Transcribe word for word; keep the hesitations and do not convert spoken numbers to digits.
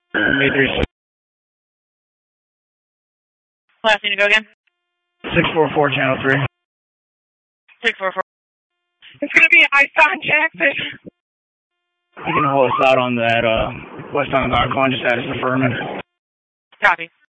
May three. Last need to go again. six four four, channel three. six four four. It's going to be ice on Jackson. You can hold us out on that, uh, west on the Argonne, just add us affirmative. Copy.